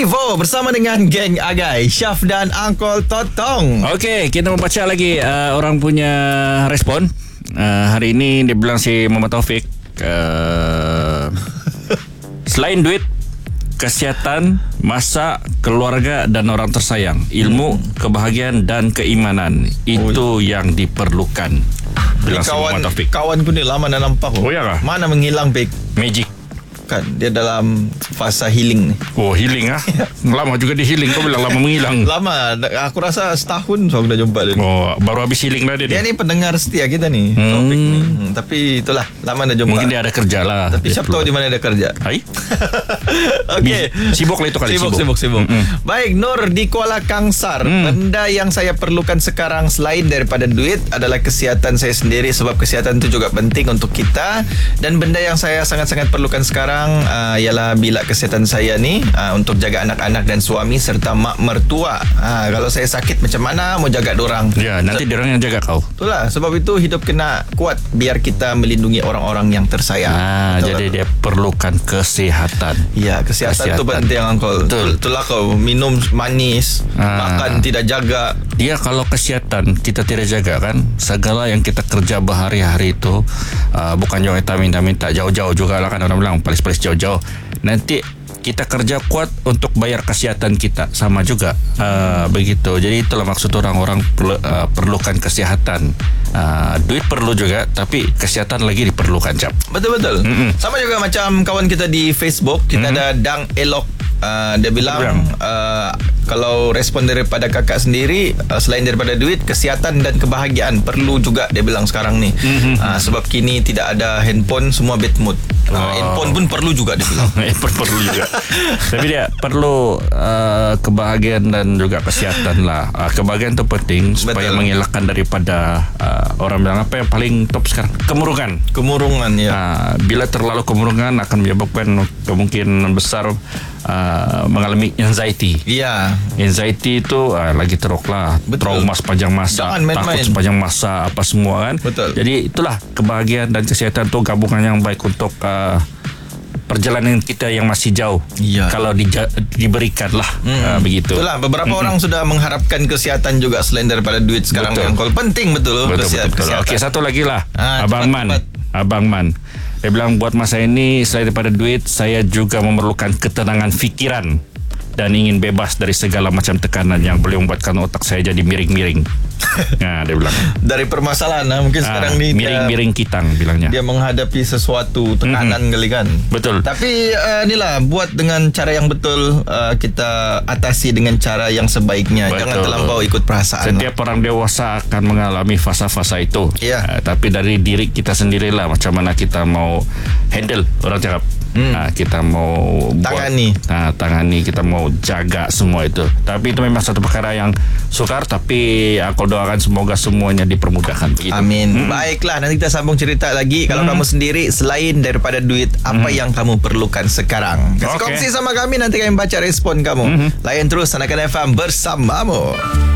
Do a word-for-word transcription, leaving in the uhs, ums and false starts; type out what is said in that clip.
Vivo bersama dengan geng Agai, Syaf dan Uncle Totong. Okey, kita membaca lagi uh, orang punya respon. Uh, hari ini dia bilang si Muhammad Taufik, uh, selain duit, kesihatan, masa, keluarga dan orang tersayang, ilmu, kebahagiaan dan keimanan itu oh, yang diperlukan. Bilang si Muhammad Taufik. Kawanku ni lama dah nampak. Oh ya kah? Mana menghilang beg Magic. Kan dia dalam fasa healing ni. Oh, healing ah. Lama juga di healing. Kau bilang lama menghilang. Lama. Aku rasa setahun so aku dah jumpa dia. Oh, baru habis healing lah dia. Dia ni pendengar setia kita ni. Hmm. Topik ni. Hmm, tapi itulah, lama dah jumpa. Mungkin dia ada kerja lah. Tapi siapa tahu di mana dia kerja. Hai. Okey. Sibuk lah itu kali. Sibuk, sibuk, sibuk. Mm-hmm. Baik, Nur di Kuala Kangsar. Mm. Benda yang saya perlukan sekarang selain daripada duit adalah kesihatan saya sendiri, sebab kesihatan itu juga penting untuk kita. Dan benda yang saya sangat-sangat perlukan sekarang uh, ialah bila kesihatan saya ni uh, untuk jaga anak-anak dan suami serta mak mertua. Uh, kalau saya sakit macam mana mau jaga dorang? Ya, nanti so, dorang yang jaga kau. Itulah sebab itu hidup kena kuat biar kita melindungi orang-orang yang tersayang. Ah, jadi dia perlukan kesihatan. Ya, kesihatan, kesihatan. tu penting, Uncle. Betul. Itulah kau minum manis, ah. makan tidak jaga. Dia kalau kesihatan kita tidak jaga kan, segala yang kita kerja berhari-hari itu uh, bukan jauh kita minta-minta, jauh-jauh juga lah kan orang bilang palis-palis jauh-jauh. Nanti kita kerja kuat untuk bayar kesihatan kita sama juga uh, begitu. Jadi itulah maksud orang-orang perlu, uh, perlukan kesihatan. Uh, duit perlu juga, tapi kesihatan lagi diperlukan, Cap. Betul-betul. Mm-hmm. Sama juga macam kawan kita di Facebook, kita mm-hmm. ada Dang Elok. Uh, dia bilang uh, kalau respon daripada kakak sendiri, uh, selain daripada duit, kesihatan dan kebahagiaan perlu juga, dia bilang sekarang ni. Mm-hmm. uh, sebab kini tidak ada handphone, semua bad mood. uh, oh. Handphone pun perlu juga, dia bilang. Handphone perlu juga. Tapi dia perlu uh, kebahagiaan dan juga kesihatan lah. uh, Kebahagiaan itu penting supaya Betul. mengelakkan daripada uh, orang bilang apa yang paling top sekarang, kemurungan. Kemurungan ya. uh, Bila terlalu kemurungan akan menyebabkan kemungkinan besar Uh, mengalami anxiety. Iya. Anxiety itu uh, lagi teruk lah. Betul. Trauma sepanjang masa, Jangan takut main-main. sepanjang masa, apa semua kan. Betul. Jadi itulah kebahagiaan dan kesihatan itu gabungan yang baik untuk uh, perjalanan kita yang masih jauh. Iya. Kalau dija- diberikan lah hmm. uh, begitu. Itulah beberapa hmm. orang hmm. sudah mengharapkan kesihatan juga selain daripada duit sekarang. Betul. Yang penting betul. Betul, Kesihatan, betul, betul. Okey, satu lagi lah. Ah, Abang cepat, Man. Cepat. Abang Man. Dia bilang buat masa ini selain daripada duit, saya juga memerlukan ketenangan fikiran dan ingin bebas dari segala macam tekanan yang boleh membuatkan otak saya jadi miring-miring. Nah, dia bilang dari permasalahan nah, mungkin ah, sekarang ni miring-miring kitang bilangnya. Dia menghadapi sesuatu tekanan mm-hmm. kali kan. Betul. Tapi uh, inilah buat dengan cara yang betul, uh, kita atasi dengan cara yang sebaiknya. Betul. Jangan terlampau ikut perasaan. Setiap lah. orang dewasa akan mengalami fasa-fasa itu. Yeah. Uh, tapi dari diri kita sendirilah macam mana kita mau handle, orang cakap. Hmm. Uh, kita mau tangani buat, uh, tangani kita mau jaga semua itu. Tapi itu memang satu perkara yang sukar, tapi aku doakan semoga semuanya dipermudahkan begitu. Amin. Hmm. Baiklah, nanti kita sambung cerita lagi. Kalau hmm. kamu sendiri selain daripada duit, apa hmm. yang kamu perlukan sekarang? Kasih okay. kongsi sama kami, nanti kami baca respon kamu. Hmm. Layan terus Anakan F M bersamamu.